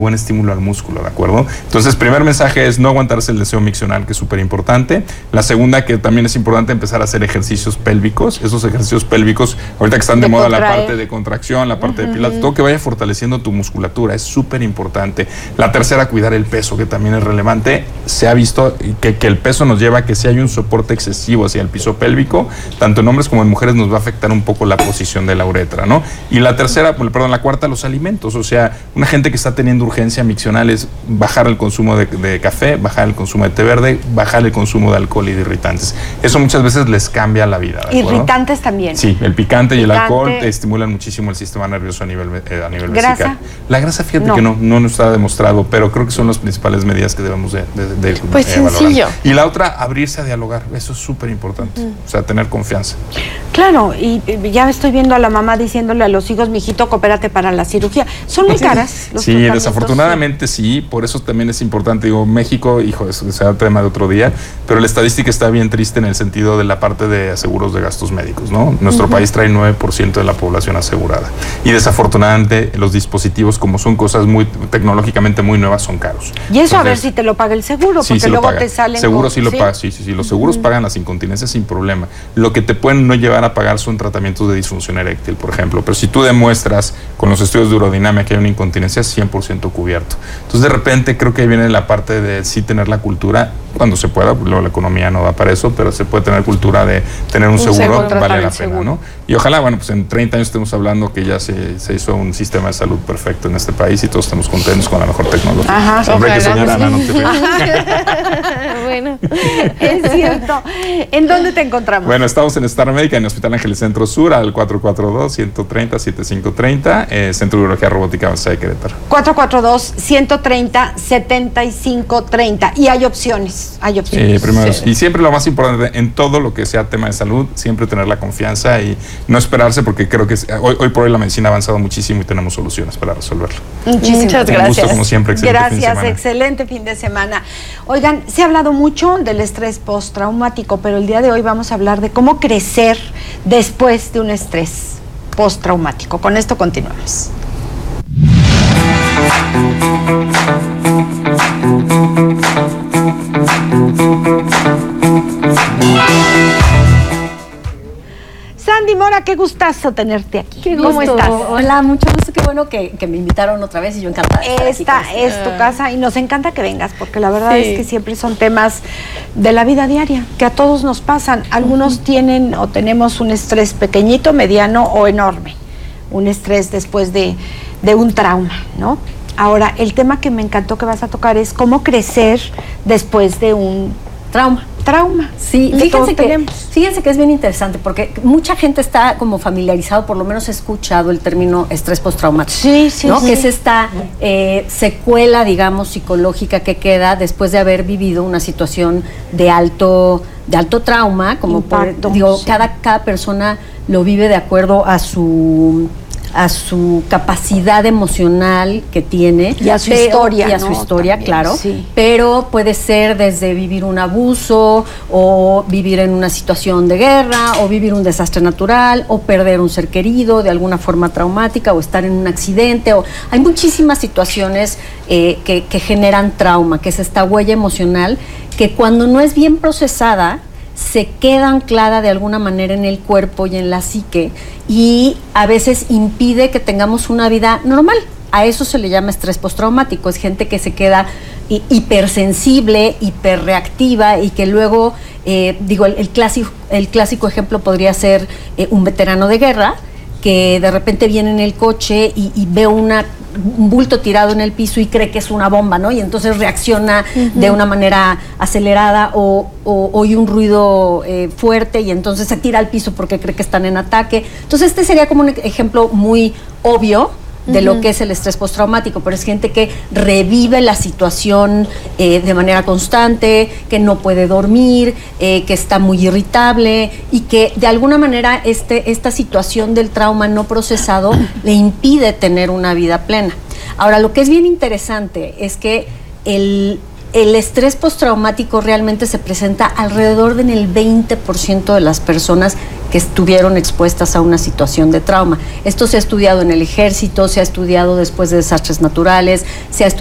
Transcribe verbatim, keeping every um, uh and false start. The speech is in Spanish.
buen estímulo al músculo, ¿de acuerdo? Entonces, primer mensaje es no aguantarse el deseo miccional, que es súper importante. La segunda, que también es importante, empezar a hacer ejercicios pélvicos. Esos ejercicios pélvicos, ahorita que están de, de moda contraer. La parte de contracción, la parte uh-huh. de pilates, todo que vaya fortaleciendo tu musculatura, es súper importante. La tercera, cuidar el peso, que también es relevante. Se ha visto que, que el peso nos lleva a que si hay un soporte excesivo hacia el piso pélvico, tanto en hombres como en mujeres nos va a afectar un poco la posición de la uretra, ¿no? Y la tercera, perdón, la cuarta, los alimentos. O sea, una gente que está teniendo urgencia miccional es bajar el consumo de, de café, bajar el consumo de té verde, bajar el consumo de alcohol y de irritantes. Eso muchas veces les cambia la vida. ¿Irritantes también? Sí, el picante, picante y el alcohol te estimulan muchísimo el sistema nervioso a nivel, eh, a nivel ¿Grasa? vesical. La grasa, fíjate no. que no, no nos está demostrado, pero creo que son las principales medidas que debemos de, de, de Pues eh, sencillo. valorar. Y la otra, abrirse a dialogar. Eso es súper importante. Mm. O sea, tener confianza. Claro, y ya estoy viendo a la mamá diciéndole a los hijos, mijito, coopérate para la cirugía. Son muy caras. Los sí, desafortunadamente sí. Sí, por eso también es importante, digo, México, hijo, eso será tema de otro día, pero la estadística está bien triste en el sentido de la parte de seguros de gastos médicos, ¿no? Nuestro uh-huh. país trae nueve por ciento de la población asegurada y desafortunadamente los dispositivos, como son cosas muy tecnológicamente muy nuevas, son caros. Y eso Entonces, a ver si te lo paga el seguro, sí, porque sí luego paga. te salen... Seguro con... sí lo ¿sí? paga, sí, sí, sí, los seguros uh-huh. pagan las incontinencias sin problema. Lo que te pueden no llevar a pagar son tratamientos de disfunción eréctil, por ejemplo, pero si tú demuestras con los estudios de urodinamia que hay una incontinencia, cien por ciento cubierto. Entonces, de repente, creo que ahí viene la parte de sí tener la cultura, cuando se pueda, luego la economía no da para eso, pero se puede tener cultura de tener un, un seguro, seguro, vale la pena, seguro. ¿no? Y ojalá, bueno, pues en treinta años estemos hablando que ya se, se hizo un sistema de salud perfecto en este país y todos estamos contentos con la mejor tecnología. Ajá, Hombre, que señora Ana, no te Bueno, es cierto. ¿En dónde te encontramos? Bueno, estamos en Star Médica, en el Hospital Ángeles Centro Sur, al cuatro cuatro dos, uno tres cero, siete cinco tres cero, eh, Centro de Urología Robótica Avanzada de Querétaro. cuatro cuatro dos, uno tres cero, siete cinco tres cero. Y hay opciones, hay opciones. Eh, primero, sí. Y siempre lo más importante, en todo lo que sea tema de salud, siempre tener la confianza y no esperarse, porque creo que es, hoy, hoy por hoy la medicina ha avanzado muchísimo y tenemos soluciones para resolverlo. Muchísimas Muchas gracias. Un gusto, como siempre, excelente gracias, fin de semana. excelente fin de semana. Oigan, se ha hablado mucho del estrés postraumático, pero el día de hoy vamos a hablar de cómo crecer después de un estrés postraumático. Con esto continuamos. Sandy Mora, qué gustazo tenerte aquí. Qué gusto. ¿Cómo estás? Hola, mucho gusto, qué bueno que, que me invitaron otra vez y yo encantada de estar Esta aquí es tu casa y nos encanta que vengas, porque la verdad sí. es que siempre son temas de la vida diaria, que a todos nos pasan. Algunos uh-huh. tienen o tenemos un estrés pequeñito, mediano o enorme. Un estrés después de, de un trauma, ¿no? Ahora, el tema que me encantó que vas a tocar es cómo crecer después de un trauma. Trauma. Sí, fíjense que, fíjense que es bien interesante porque mucha gente está como familiarizado, por lo menos he escuchado el término estrés postraumático. Sí, sí, ¿no? sí. Que es esta eh, secuela, digamos, psicológica que queda después de haber vivido una situación de alto, de alto trauma, como por, digo, sí. cada, cada persona lo vive de acuerdo a su a su capacidad emocional que tiene y a su pero, historia y a ¿no? su historia, También, claro, sí. pero puede ser desde vivir un abuso o vivir en una situación de guerra o vivir un desastre natural o perder un ser querido de alguna forma traumática o estar en un accidente o hay muchísimas situaciones eh, que, que generan trauma, que es esta huella emocional que cuando no es bien procesada se queda anclada de alguna manera en el cuerpo y en la psique y a veces impide que tengamos una vida normal. A eso se le llama estrés postraumático. Es gente que se queda hipersensible, hiperreactiva y que luego, eh, digo, el, el, clásico, el clásico ejemplo podría ser eh, un veterano de guerra que de repente viene en el coche y, y ve una, un bulto tirado en el piso y cree que es una bomba, ¿no? Y entonces reacciona uh-huh. de una manera acelerada o, o oye un ruido eh, fuerte y entonces se tira al piso porque cree que están en ataque. Entonces este sería como un ejemplo muy obvio de uh-huh. lo que es el estrés postraumático, pero es gente que revive la situación eh, de manera constante, que no puede dormir, eh, que está muy irritable y que de alguna manera este, esta situación del trauma no procesado le impide tener una vida plena. Ahora, lo que es bien interesante es que el, el estrés postraumático realmente se presenta alrededor del veinte por ciento de las personas que estuvieron expuestas a una situación de trauma. Esto se ha estudiado en el ejército, se ha estudiado después de desastres naturales, se ha